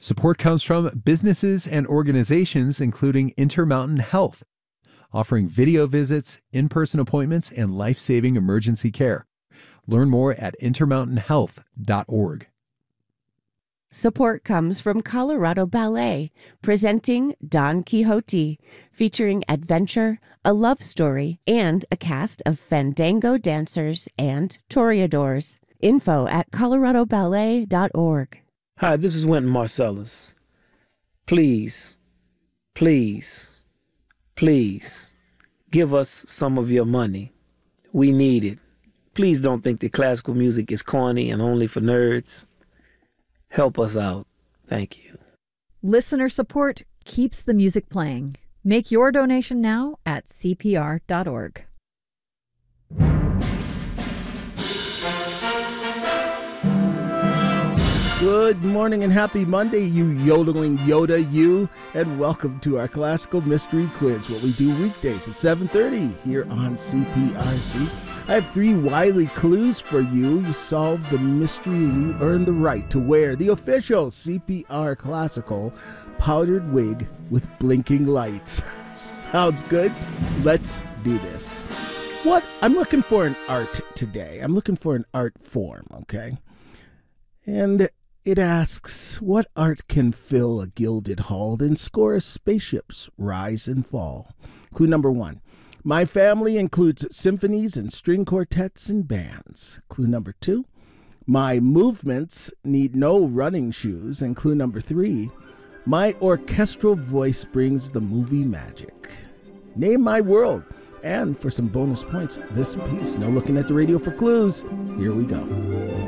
Support comes from businesses and organizations including Intermountain Health, offering video visits, in-person appointments, and life-saving emergency care. Learn more at intermountainhealth.org. Support comes from Colorado Ballet, presenting Don Quixote, featuring adventure, a love story, and a cast of fandango dancers and toreadors. Info at coloradoballet.org. Hi, this is Wynton Marsalis. Please, please, please, give us some of your money. We need it. Please don't think that classical music is corny and only for nerds. Help us out. Thank you. Listener support keeps the music playing. Make your donation now at CPR.org. Good morning and happy Monday, you yodeling Yoda, you, and welcome to our Classical Mystery Quiz, what we do weekdays at 7:30 here on CPRC. I have 3 wily clues for you. You solve the mystery and you earn the right to wear the official CPR Classical powdered wig with blinking lights. Sounds good? Let's do this. I'm looking for an art today. I'm looking for an art form, okay? And it asks, what art can fill a gilded hall, then score as spaceships rise and fall? Clue number 1. My family includes symphonies and string quartets and bands. Clue number 2. My movements need no running shoes. And clue number 3. My orchestral voice brings the movie magic. Name my world. And for some bonus points, this piece. No looking at the radio for clues. Here we go.